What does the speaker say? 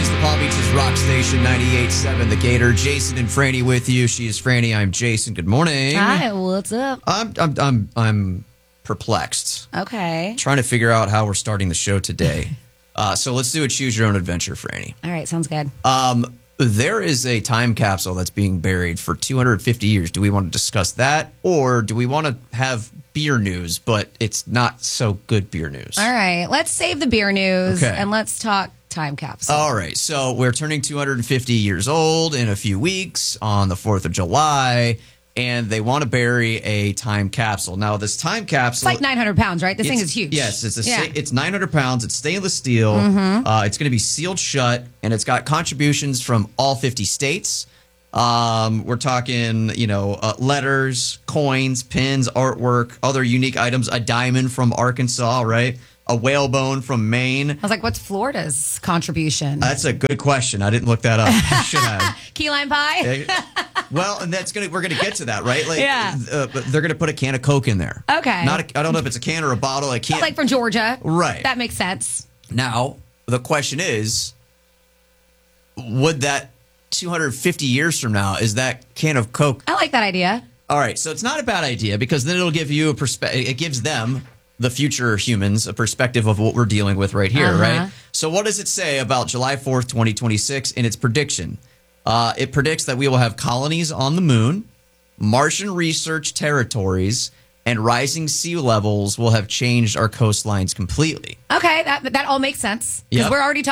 is the Palm Beaches Rock Station 98.7 The Gator. Jason and Franny with you. She is Franny. I'm Jason. Good morning. Hi, what's up? I'm perplexed. Okay. Trying to figure out how we're starting the show today. So let's do a choose your own adventure, Franny. All right, sounds good. There is a time capsule that's being buried for 250 years. Do we want to discuss that, or do we want to have beer news, but it's not so good beer news? All right, let's save the beer news and let's talk time capsule. All right, so we're turning 250 years old in a few weeks on the 4th of July, and they want to bury a time capsule. Now, this time capsule... It's like 900 pounds, right? This thing is huge. Yes, it's 900 pounds. It's stainless steel. It's going to be sealed shut, and it's got contributions from all 50 states. We're talking, letters, coins, pins, artwork, other unique items, a diamond from Arkansas, right? A whalebone from Maine. I was like, what's Florida's contribution? That's a good question. I didn't look that up. I should have. Key lime pie? Well, and we're gonna get to that, right? Like, yeah. They're gonna put a can of Coke in there. Okay. I don't know if it's a can or a bottle. I can't. Like from Georgia. Right. That makes sense. Now, the question is, would that 250 years from now, is that can of Coke? I like that idea. All right. So it's not a bad idea, because then it'll give you a perspective. It gives them, the future humans, a perspective of what we're dealing with right here, right? So what does it say about July 4th, 2026 in its prediction? It predicts that we will have colonies on the moon, Martian research territories, and rising sea levels will have changed our coastlines completely. Okay, that all makes sense. Because we're already